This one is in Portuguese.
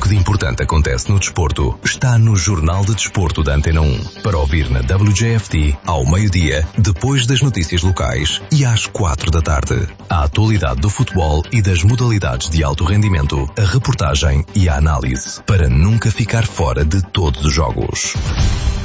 que de importante acontece no desporto está no Jornal de Desporto da Antena 1. Para ouvir na WJFT, ao meio-dia, depois das notícias locais e às 4 da tarde. A atualidade do futebol e das modalidades de alto rendimento, a reportagem e a análise, para nunca ficar fora de todos os jogos.